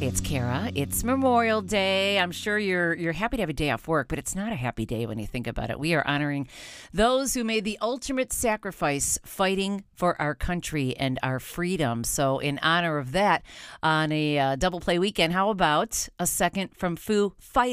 It's Kara. It's Memorial Day. I'm sure you're happy to have a day off work, but it's not a happy day when you think about it. We are honoring those who made the ultimate sacrifice fighting for our country and our freedom. So in honor of that, on a double play weekend, how about a second from Foo Fighters?